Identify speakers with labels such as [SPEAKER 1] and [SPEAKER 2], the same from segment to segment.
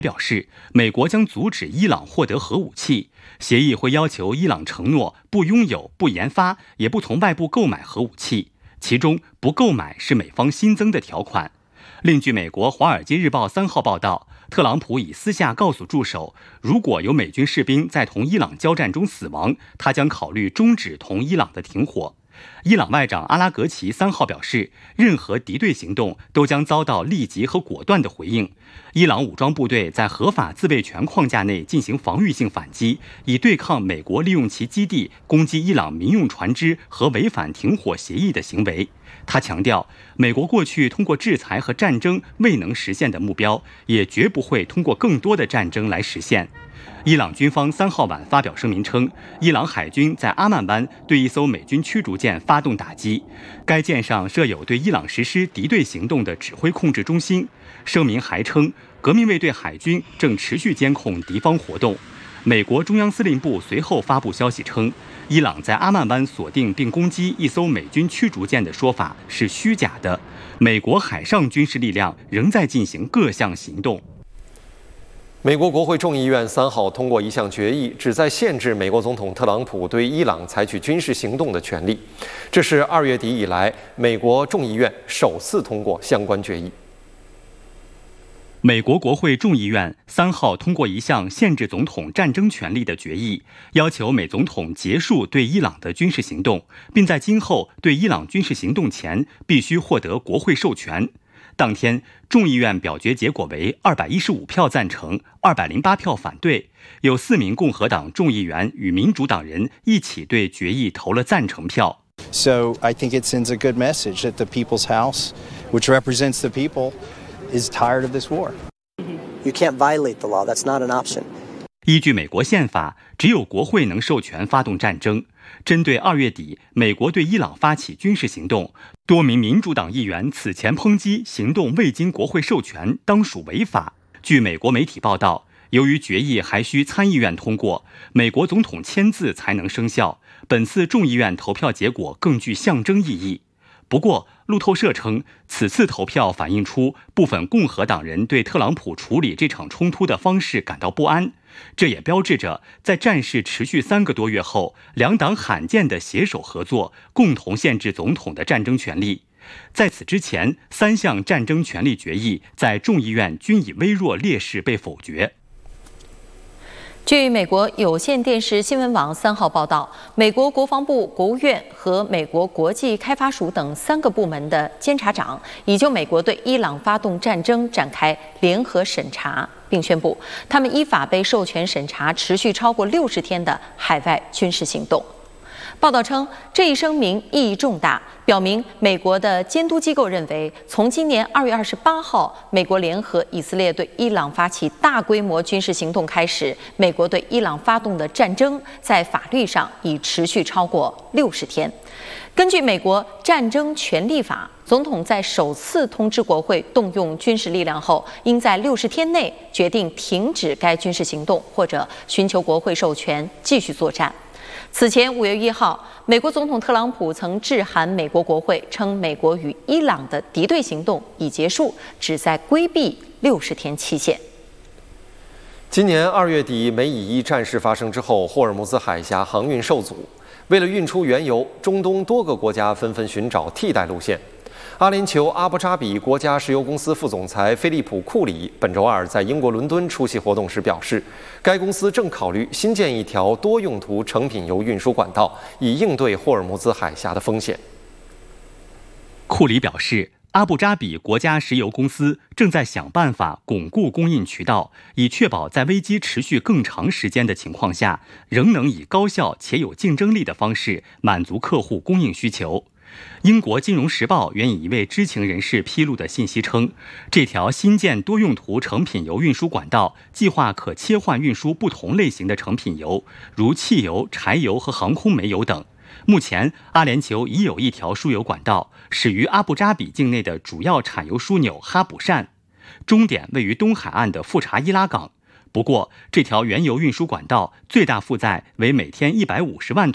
[SPEAKER 1] 表示，美国将阻止伊朗获得核武器，协议会要求伊朗承诺不拥有、不研发，也不从外部购买核武器，其中不购买是美方新增的条款。另据美国《华尔街日报》3号报道，特朗普已私下告诉助手，如果有美军士兵在同伊朗交战中死亡，他将考虑终止同伊朗的停火。伊朗外长阿拉格齐3号表示，任何敌对行动都将遭到立即和果断的回应。伊朗武装部队在合法自卫权框架内进行防御性反击，以对抗美国利用其基地攻击伊朗民用船只和违反停火协议的行为。他强调，美国过去通过制裁和战争未能实现的目标，也绝不会通过更多的战争来实现。伊朗军方3号晚发表声明称，伊朗海军在阿曼湾对一艘美军驱逐舰发动打击，该舰上设有对伊朗实施敌对行动的指挥控制中心。声明还称，革命卫队海军正持续监控敌方活动。美国中央司令部随后发布消息称，伊朗在阿曼湾锁定并攻击一艘美军驱逐舰的说法是虚假的，美国海上军事力量仍在进行各项行动。
[SPEAKER 2] 美国国会众议院3号通过一项决议，旨在限制美国总统特朗普对伊朗采取军事行动的权利。这是2月底以来美国众议院首次通过相关决议。
[SPEAKER 1] 美国国会众议院3号通过一项限制总统战争权利的决议，要求美总统结束对伊朗的军事行动，并在今后对伊朗军事行动前必须获得国会授权。当天，众议院表决结果为215票赞成，208票反对，有4名共和党众议员与民主党人一起对决议投了赞成票。
[SPEAKER 3] So I think it sends a good message that the People's House, which represents the people, is tired of this war.
[SPEAKER 4] You can't violate the law. That's not an option.
[SPEAKER 1] 依据美国宪法，只有国会能授权发动战争。针对2月底美国对伊朗发起军事行动，多名民主党议员此前抨击行动未经国会授权，当属违法。据美国媒体报道，由于决议还需参议院通过，美国总统签字才能生效。本次众议院投票结果更具象征意义。不过，路透社称，此次投票反映出部分共和党人对特朗普处理这场冲突的方式感到不安，这也标志着在战事持续3个多月后，两党罕见的携手合作，共同限制总统的战争权利。在此之前，3项战争权利决议在众议院均以微弱劣势被否决。
[SPEAKER 5] 据美国有线电视新闻网3号报道，美国国防部、国务院和美国国际开发署等3个部门的监察长已就美国对伊朗发动战争展开联合审查，并宣布他们依法被授权审查持续超过60天的海外军事行动。报道称，这一声明意义重大，表明美国的监督机构认为，从今年2月28号美国联合以色列对伊朗发起大规模军事行动开始，美国对伊朗发动的战争在法律上已持续超过60天。根据美国战争权利法，总统在首次通知国会动用军事力量后，应在60天内决定停止该军事行动，或者寻求国会授权继续作战。此前5月1号，美国总统特朗普曾致函美国国会，称美国与伊朗的敌对行动已结束，旨在规避60天期限。
[SPEAKER 2] 今年2月底，美以伊战事发生之后，霍尔木兹海峡航运受阻，为了运出原油，中东多个国家纷纷寻找替代路线。阿联酋阿布扎比国家石油公司副总裁菲利普·库里本周2在英国伦敦出席活动时表示，该公司正考虑新建一条多用途成品油运输管道，以应对霍尔木兹海峡的风险。
[SPEAKER 1] 库里表示，阿布扎比国家石油公司正在想办法巩固供应渠道，以确保在危机持续更长时间的情况下，仍能以高效且有竞争力的方式满足客户供应需求。英国金融时报援引一位知情人士披露的信息称，这条新建多用途成品油运输管道计划可切换运输不同类型的成品油，如汽油、柴油和航空煤油等。目前，阿联酋已有一条输油管道，始于阿布扎比境内的主要产油枢纽哈卜善，终点位于东海岸的富查伊拉港。不过，这条原油运输管道最大负载为每天150万桶，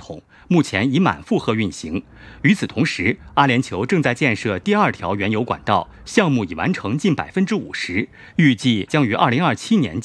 [SPEAKER 1] 目前已满负荷运行。与此同时，阿联酋正在建设第2条原油管道，项目已完成近50%，预计将于2027年